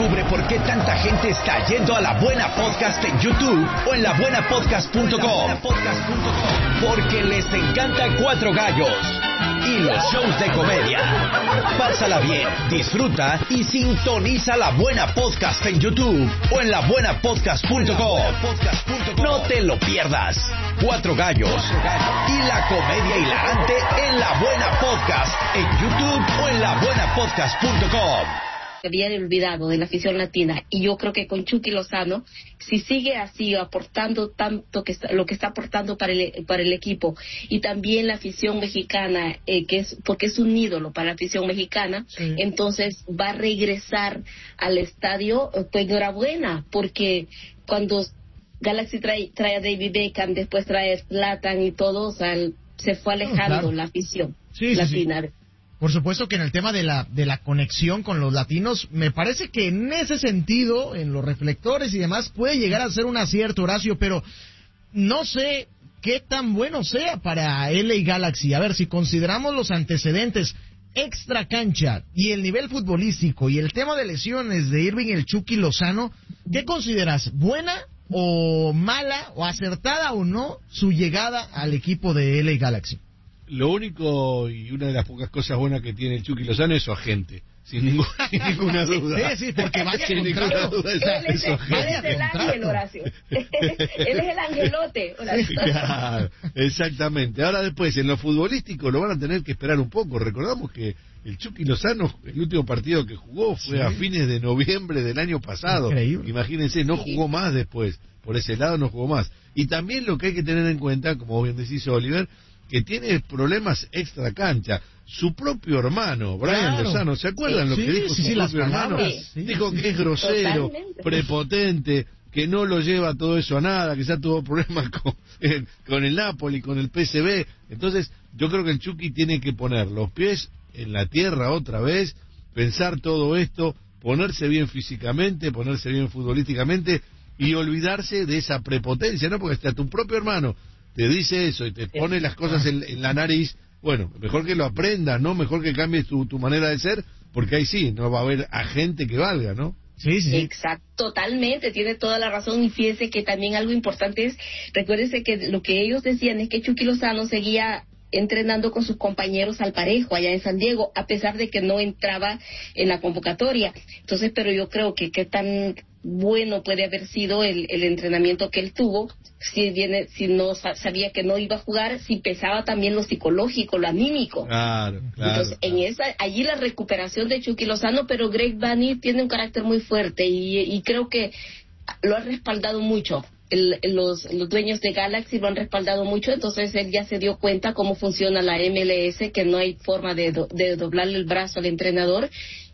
Descubre por qué tanta gente está yendo a La Buena Podcast en YouTube o en labuenapodcast.com. Porque les encanta Cuatro Gallos y los shows de comedia. Pásala bien, disfruta y sintoniza La Buena Podcast en YouTube o en labuenapodcast.com. No te lo pierdas. Cuatro Gallos y la comedia hilarante en La Buena Podcast en YouTube o en labuenapodcast.com. Habían olvidado de la afición latina, y yo creo que con Chucky Lozano, si sigue así aportando tanto lo que está aportando para el equipo, y también la afición mexicana, porque es un ídolo para la afición mexicana, entonces va a regresar al estadio. Pues enhorabuena, porque cuando Galaxy trae a David Beckham, después trae a Zlatan y todo, o sea, se fue alejando la afición latina. Por supuesto que en el tema de la conexión con los latinos, me parece que en ese sentido, en los reflectores y demás, puede llegar a ser un acierto, Horacio, pero no sé qué tan bueno sea para LA Galaxy. A ver, si consideramos los antecedentes extra cancha y el nivel futbolístico y el tema de lesiones de Irving el Chucky Lozano, ¿qué consideras? ¿Buena o mala o acertada o no su llegada al equipo de LA Galaxy? Lo único y una de las pocas cosas buenas que tiene el Chucky Lozano es su agente, sin ninguna duda. Sí, porque vaya sin ninguna duda él es el ángel, Horacio. Él es el angelote, Horacio. Claro, exactamente. Ahora después, en lo futbolístico lo van a tener que esperar un poco. Recordamos que el Chucky Lozano, el último partido que jugó fue a fines de noviembre del año pasado. Increíble. Imagínense, no jugó más después. Por ese lado no jugó más. Y también lo que hay que tener en cuenta, como bien decís, Oliver, que tiene problemas extra cancha. Su propio hermano, Brian Lozano, ¿se acuerdan lo que dijo su propio hermano? Dijo que es grosero, prepotente, que no lo lleva todo eso a nada, que ya tuvo problemas con el Napoli, con el PSV. Entonces, yo creo que el Chucky tiene que poner los pies en la tierra otra vez, pensar todo esto, ponerse bien físicamente, ponerse bien futbolísticamente y olvidarse de esa prepotencia, ¿no? Porque hasta tu propio hermano te dice eso y te pone las cosas en la nariz. Bueno, mejor que lo aprendas, ¿no? Mejor que cambies tu manera de ser, porque ahí sí, no va a haber agente que valga, ¿no? Sí. Exacto, totalmente, tiene toda la razón. Y fíjese que también algo importante es, recuérdese que lo que ellos decían es que Chucky Lozano seguía entrenando con sus compañeros al parejo allá en San Diego, a pesar de que no entraba en la convocatoria. Entonces, pero yo creo que qué tan bueno puede haber sido el entrenamiento que él tuvo, si no sabía que no iba a jugar, si pesaba también lo psicológico, lo anímico. Claro. Entonces, allí la recuperación de Chucky Lozano, pero Greg Vanney tiene un carácter muy fuerte y creo que lo ha respaldado mucho. Los dueños de Galaxy lo han respaldado mucho, entonces él ya se dio cuenta cómo funciona la MLS, que no hay forma de doblarle el brazo al entrenador,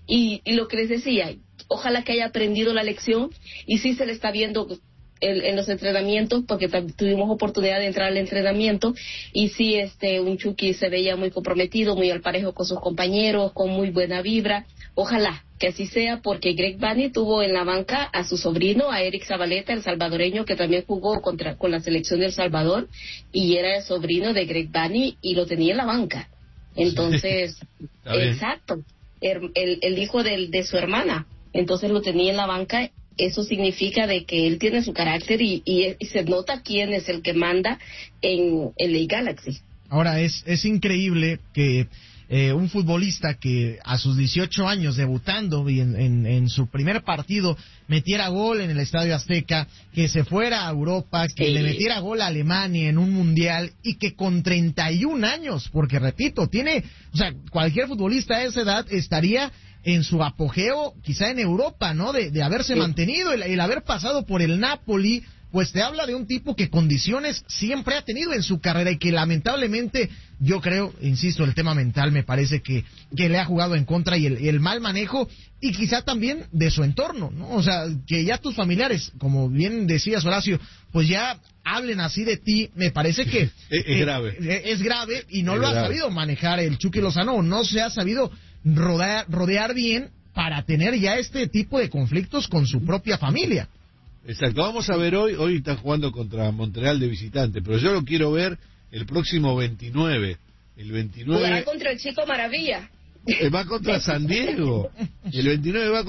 y lo que les decía, ojalá que haya aprendido la lección, y sí se le está viendo en los entrenamientos, porque tuvimos oportunidad de entrar al entrenamiento, y sí, un Chucky se veía muy comprometido, muy al parejo con sus compañeros, con muy buena vibra. Ojalá que así sea, porque Greg Vanney tuvo en la banca a su sobrino, a Eric Zabaleta, el salvadoreño, que también jugó con la selección de El Salvador, y era el sobrino de Greg Vanney, y lo tenía en la banca. Entonces, exacto, el hijo de su hermana, entonces lo tenía en la banca. Eso significa de que él tiene su carácter y se nota quién es el que manda en LA Galaxy. Ahora, es increíble que un futbolista que a sus 18 años debutando y en su primer partido metiera gol en el Estadio Azteca, que se fuera a Europa, que le metiera gol a Alemania en un mundial, y que con 31 años, porque repito, cualquier futbolista a esa edad estaría en su apogeo, quizá en Europa, ¿no? De haberse mantenido, el haber pasado por el Napoli, pues te habla de un tipo que condiciones siempre ha tenido en su carrera y que lamentablemente, yo creo, insisto, el tema mental me parece que le ha jugado en contra, y el mal manejo, y quizá también de su entorno, ¿no? O sea, que ya tus familiares, como bien decías, Horacio, pues ya hablen así de ti, me parece que es grave. Es grave, y no lo ha sabido manejar el Chucky Lozano, no se ha sabido rodear bien para tener ya este tipo de conflictos con su propia familia. Exacto, vamos a ver hoy están jugando contra Montreal de visitante, pero yo lo quiero ver el próximo 29. El 29 jugará contra el Chico Maravilla. Va contra San Diego. El 29 va